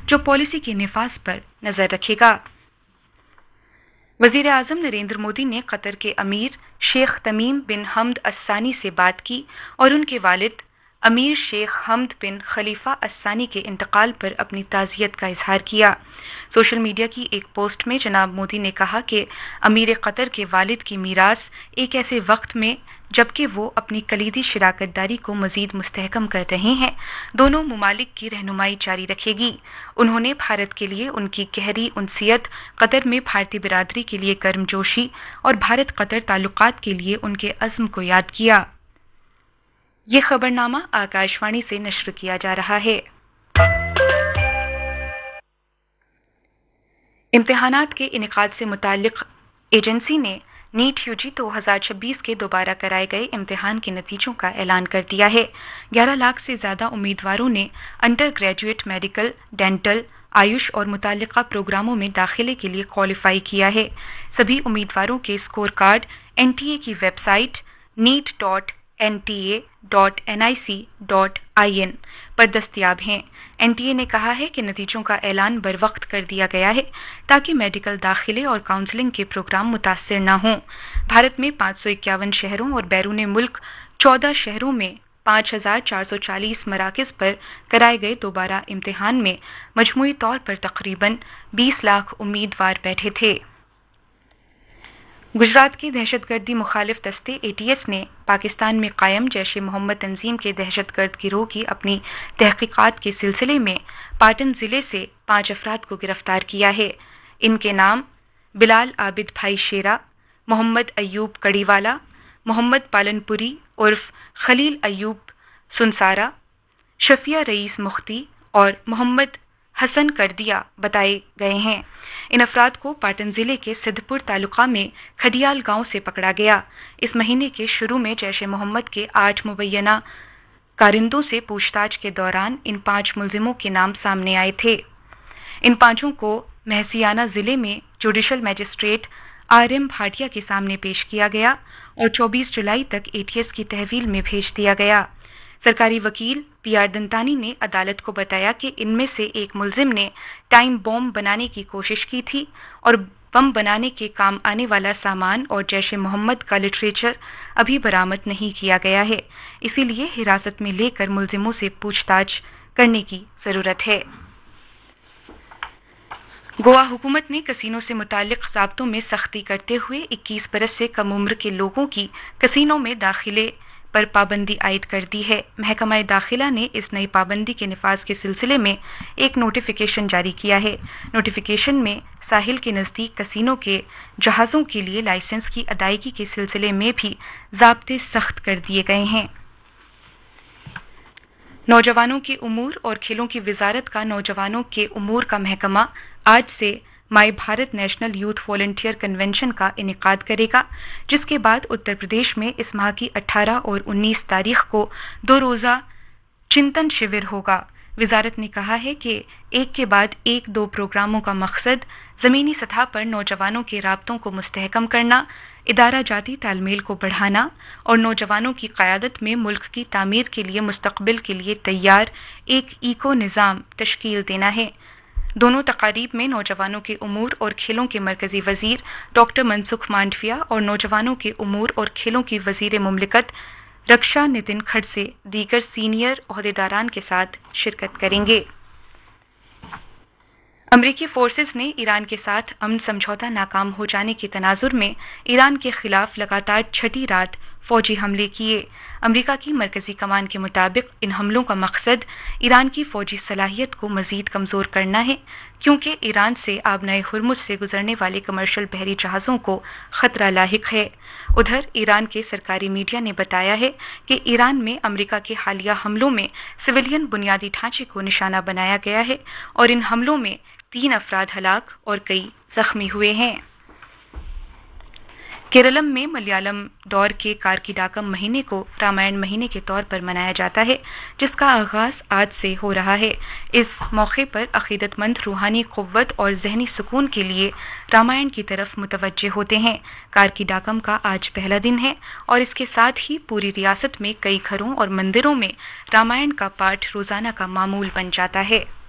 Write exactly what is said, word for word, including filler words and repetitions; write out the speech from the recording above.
जो पॉलिसी के निफाज पर नजर रखेगा। वजीर आजम नरेंद्र मोदी ने कतर के अमीर शेख तमीम बिन हमद अस्सानी से बात की और उनके वालिद अमीर शेख हमद बिन खलीफा अस्सानी के इंतकाल पर अपनी ताज़ियत का इजहार किया। सोशल मीडिया की एक पोस्ट में जनाब मोदी ने कहा कि अमीर कतर के वालिद की मीरास एक ऐसे वक्त में जबकि वो अपनी कलीदी शराकत दारी को मजीद मुस्तहकम कर रहे हैं, दोनों ममालिक की रहनुमाई जारी रखेगी। उन्होंने भारत के लिए उनकी गहरी उनसियत, कतर में भारतीय बिरादरी के लिए गर्मजोशी और भारत कतर ताल्लुकात के लिए उनके अज़्म को याद किया। ये खबरनामा आकाशवाणी से नश्र किया जा रहा है। इम्तिहानात के इनेकाद से मुताल्लिक एजेंसी ने नीट यूजी दो हज़ार छब्बीस के दोबारा कराए गए इम्तिहान के नतीजों का ऐलान कर दिया है। ग्यारह लाख से ज़्यादा उम्मीदवारों ने under graduate medical, dental, Ayush और मुताल्लिका प्रोग्रामों में दाखिले के लिए क्वालिफाई किया है। सभी उम्मीदवारों के स्कोर कार्ड एनटीए की website NEET dot N T A dot N I C dot I N पर दस्तयाब हैं। एनटीए ने कहा है कि नतीजों का ऐलान बर वक्त कर दिया गया है ताकि मेडिकल दाखिले और काउंसलिंग के प्रोग्राम मुतासर न हों। भारत में पाँच सौ इक्यावन शहरों और बैरून मुल्क चौदह शहरों में पाँच हजार चार सौ चालीस मराकज़ पर कराए गए दोबारा इम्तिहान में मजमूई तौर पर तकरीबन बीस लाख उम्मीदवार बैठे थे। गुजरात के दहशतगर्दी मुखालिफ दस्ते एटीएस ने पाकिस्तान में कायम जैश ए मोहम्मद तंजीम के दहशतगर्द गिरोह की अपनी तहकीकात के सिलसिले में पाटन ज़िले से पाँच अफराद को गिरफ्तार किया है। इनके नाम बिलाल आबिद भाई शेरा, मोहम्मद अयूब कड़ीवाला, मोहम्मद पालनपुरी उर्फ खलील अयूब सुनसारा, शफिया रईस मुख्ती और मोहम्मद हसन करदिया बताए गए हैं। इन अफराद को पाटन जिले के सिद्धपुर तालुका में खडियाल गांव से पकड़ा गया। इस महीने के शुरू में जैश ए मोहम्मद के आठ मुबैना कारिंदों से पूछताछ के दौरान इन पांच मुलजिमों के नाम सामने आए थे। इन पांचों को महसियाना जिले में judicial magistrate R M Bhatia के सामने पेश किया गया और चौबीस जुलाई तक एटीएस की तहवील में भेज दिया गया। सरकारी वकील पी आर दंतानी ने अदालत को बताया कि इनमें से एक मुलजिम ने टाइम बॉम्ब बनाने की कोशिश की थी और बम बनाने के काम आने वाला सामान और जैश ए मोहम्मद का लिटरेचर अभी बरामद नहीं किया गया है। इसीलिए हिरासत में लेकर मुलजिमों से पूछताछ करने की ज़रूरत है। गोवा हुकूमत ने कसीनों से मुताल्लिक ज़ाब्तों में सख्ती करते हुए इक्कीस बरस से कम उम्र के लोगों की कसीनों में दाखिले पर पाबंदी आयद कर दी है। महकमा दाखिला ने इस नई पाबंदी के निफाज के सिलसिले में एक नोटिफिकेशन जारी किया है। नोटिफिकेशन में साहिल के नज़दीक कसीनों के जहाज़ों के लिए लाइसेंस की अदायगी के सिलसिले में भी ज़ाब्ते सख्त कर दिए गए हैं। नौजवानों के उमूर और खेलों की वजारत का नौजवानों के उमूर का महकमा आज से माई Bharat national youth volunteer convention का इनेकाद करेगा, जिसके बाद उत्तर प्रदेश में इस माह की अठारह और उन्नीस तारीख को दो रोज़ा चिंतन शिविर होगा। वजारत ने कहा है कि एक के बाद एक दो प्रोग्रामों का मकसद ज़मीनी सतह पर नौजवानों के राब्तों को मुस्तहकम करना, इदारा जाती तालमेल को बढ़ाना और नौजवानों की क़यादत में मुल्क की तामीर के लिए मुस्तक़बिल के लिए तैयार एक इको निज़ाम तश्कील देना है। दोनों तकारीब में नौजवानों के उमूर और खेलों के मरकज़ी वज़ीर डॉक्टर मनसुख मांडविया और नौजवानों के उमूर और खेलों की वज़ीर मुमलिकत रक्षा नितिन खड़से दीगर सीनियर ओहदेदारान के साथ शिरकत करेंगे। अमरीकी फोर्सेस ने ईरान के साथ अमन समझौता नाकाम हो जाने के तनाजुर में ईरान के खिलाफ लगातार छठी रात फौजी हमले किए। अमरीका की मरकजी कमान के मुताबिक इन हमलों का मकसद ईरान की फौजी सलाहियत को मजीद कमज़ोर करना है, क्योंकि ईरान से आबनाए हुर्मुज़ से गुजरने वाले कमर्शल बहरी जहाज़ों को ख़तरा लाहिक है। उधर ईरान के सरकारी मीडिया ने बताया है कि ईरान में अमरीका के हालिया हमलों में सिविलियन बुनियादी ढांचे को निशाना बनाया गया है और इन हमलों में तीन अफराद हलाक और कई जख्मी हुए हैं। केरलम में मलयालम दौर के कार्किडाकम महीने को रामायण महीने के तौर पर मनाया जाता है, जिसका आगाज़ आज से हो रहा है। इस मौके पर अकीदतमंद रूहानी क़ुव्वत और जहनी सुकून के लिए रामायण की तरफ मुतवज्जे होते हैं। कार्किडाकम का आज पहला दिन है और इसके साथ ही पूरी रियासत में कई घरों और मंदिरों में रामायण का पाठ रोज़ाना का मामूल बन जाता है।